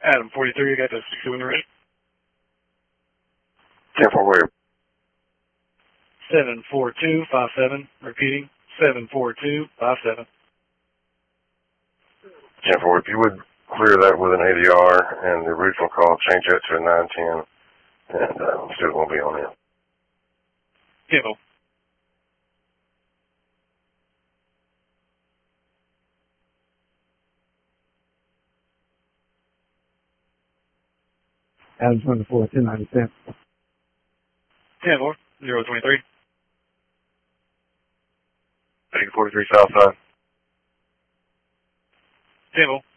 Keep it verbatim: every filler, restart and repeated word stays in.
Adam forty-three, you got the sixty when you're ready. ten four where? seven four two five seven, repeating, seven four two five seven. ten four, if you would clear that with an A D R and the original call, change that to a nine ten, and uh, still won't be on it. ten four. Adam twenty-four, ten ninety-seven. ten four, zero twenty-three. eight forty-three Southside. ten four.